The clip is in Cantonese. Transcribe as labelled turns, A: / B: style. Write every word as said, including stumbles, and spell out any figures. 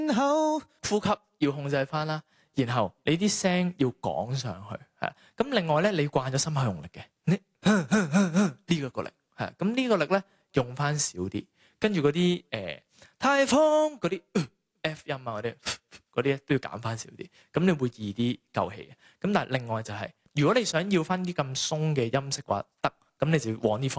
A: 呼吸要控制翻啦，然後你啲聲要講上去，係咁。另外咧，你慣咗心口用力嘅，你呢個個力係咁呢個力咧用翻少啲，跟住嗰啲誒颱風嗰啲 F 音啊嗰啲嗰啲都要減翻少啲，咁你會易啲夠氣嘅。咁但係另外就係、是，如果你想要翻啲咁鬆嘅音色嘅話，得咁你就要往呢方